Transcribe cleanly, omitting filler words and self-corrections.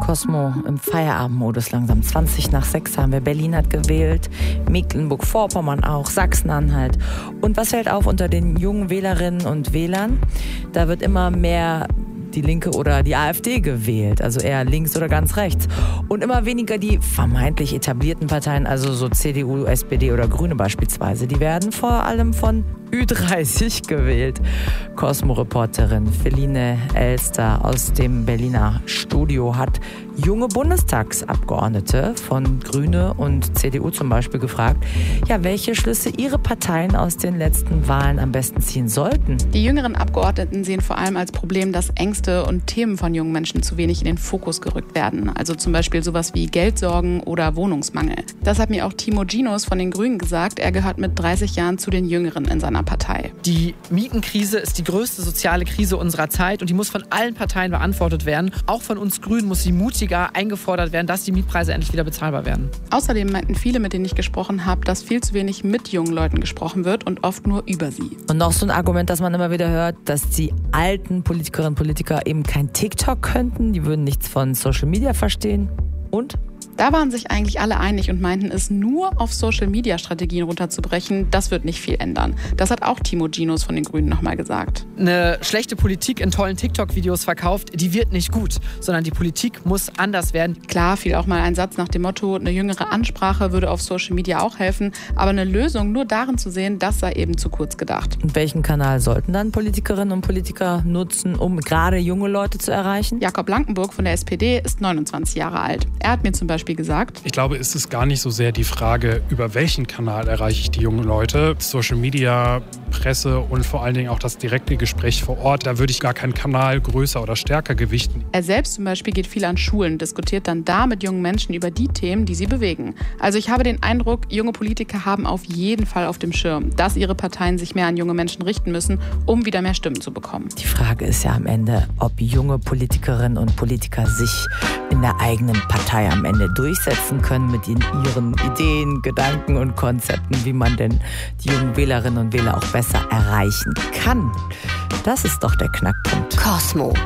Cosmo im Feierabendmodus langsam. 20:20 haben wir. Berlin hat gewählt, Mecklenburg-Vorpommern auch, Sachsen-Anhalt. Und was fällt auf unter den jungen Wählerinnen und Wählern? Da wird immer mehr die Linke oder die AfD gewählt, also eher links oder ganz rechts. Und immer weniger die vermeintlich etablierten Parteien, also so CDU, SPD oder Grüne beispielsweise. Die werden vor allem von Ü30 gewählt. Cosmo-Reporterin Feline Elster aus dem Berliner Studio hat junge Bundestagsabgeordnete von Grüne und CDU zum Beispiel gefragt, ja, welche Schlüsse ihre Parteien aus den letzten Wahlen am besten ziehen sollten. Die jüngeren Abgeordneten sehen vor allem als Problem, dass Ängste und Themen von jungen Menschen zu wenig in den Fokus gerückt werden. Also zum Beispiel sowas wie Geldsorgen oder Wohnungsmangel. Das hat mir auch Timo Ginos von den Grünen gesagt. Er gehört mit 30 Jahren zu den Jüngeren in seiner Partei. Die Mietenkrise ist die größte soziale Krise unserer Zeit und die muss von allen Parteien beantwortet werden. Auch von uns Grünen muss sie mutiger eingefordert werden, dass die Mietpreise endlich wieder bezahlbar werden. Außerdem meinten viele, mit denen ich gesprochen habe, dass viel zu wenig mit jungen Leuten gesprochen wird und oft nur über sie. Und noch so ein Argument, das man immer wieder hört, dass die alten Politikerinnen und Politiker eben kein TikTok könnten, die würden nichts von Social Media verstehen. Und? Da waren sich eigentlich alle einig und meinten, es nur auf Social-Media-Strategien runterzubrechen, das wird nicht viel ändern. Das hat auch Timo Ginos von den Grünen nochmal gesagt. Eine schlechte Politik in tollen TikTok-Videos verkauft, die wird nicht gut, sondern die Politik muss anders werden. Klar, fiel auch mal ein Satz nach dem Motto, eine jüngere Ansprache würde auf Social Media auch helfen, aber eine Lösung nur darin zu sehen, das sei eben zu kurz gedacht. Und welchen Kanal sollten dann Politikerinnen und Politiker nutzen, um gerade junge Leute zu erreichen? Jakob Blankenburg von der SPD ist 29 Jahre alt. Er hat mir zum Beispiel gesagt, ich glaube, es ist gar nicht so sehr die Frage, über welchen Kanal erreiche ich die jungen Leute. Social Media, Presse und vor allen Dingen auch das direkte Gespräch vor Ort, da würde ich gar keinen Kanal größer oder stärker gewichten. Er selbst zum Beispiel geht viel an Schulen, diskutiert dann da mit jungen Menschen über die Themen, die sie bewegen. Also ich habe den Eindruck, junge Politiker haben auf jeden Fall auf dem Schirm, dass ihre Parteien sich mehr an junge Menschen richten müssen, um wieder mehr Stimmen zu bekommen. Die Frage ist ja am Ende, ob junge Politikerinnen und Politiker sich in der eigenen Partei am Ende durchsetzen können mit ihren Ideen, Gedanken und Konzepten, wie man denn die jungen Wählerinnen und Wähler auch besser erreichen kann. Das ist doch der Knackpunkt. Cosmo,